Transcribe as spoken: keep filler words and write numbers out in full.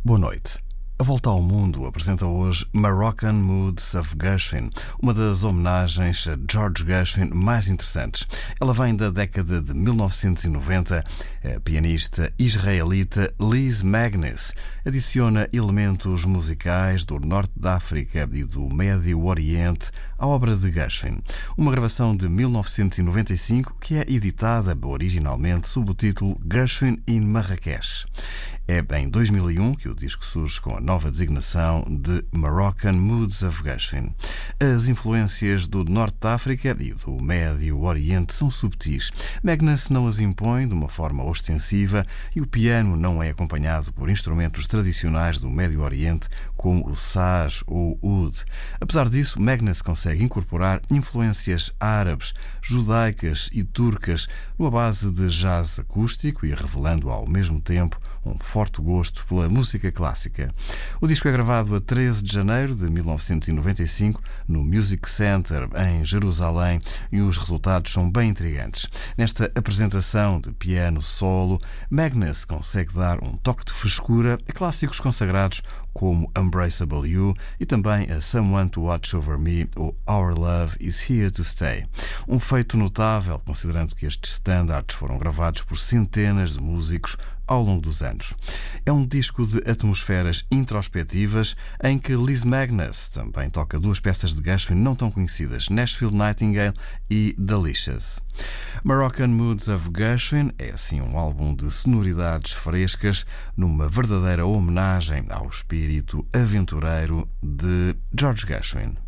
Boa noite. A Volta ao Mundo apresenta hoje Moroccan Moods of Gershwin, uma das homenagens a George Gershwin mais interessantes. Ela vem da década de mil novecentos e noventa. A pianista israelita Liz Magnus adiciona elementos musicais do norte da África e do Médio Oriente à obra de Gershwin. Uma gravação de mil novecentos e noventa e cinco que é editada originalmente sob o título Gershwin in Marrakech. É em dois mil e um que o disco surge com a nova designação de Moroccan Moods of Gershwin. As influências do norte da África e do Médio Oriente são subtis. Magnus não as impõe de uma forma ostensiva e o piano não é acompanhado por instrumentos tradicionais do Médio Oriente como o saz ou o oud. Apesar disso, Magnus consegue incorporar influências árabes, judaicas e turcas numa base de jazz acústico e revelando ao mesmo tempo um forte gosto pela música clássica. O disco é gravado a treze de janeiro de mil novecentos e noventa e cinco no Music Center, em Jerusalém, e os resultados são bem intrigantes. Nesta apresentação de piano solo, Magnus consegue dar um toque de frescura a clássicos consagrados como Unbraceable You e também a Someone to Watch Over Me ou Our Love Is Here to Stay. Um feito notável, considerando que estes standards foram gravados por centenas de músicos ao longo dos anos. É um disco de atmosferas introspectivas em que Liz Magnus também toca duas peças de Gershwin não tão conhecidas, Nashville Nightingale e Delicious. Moroccan Moods of Gershwin é assim um álbum de sonoridades frescas numa verdadeira homenagem ao espírito aventureiro de George Gershwin.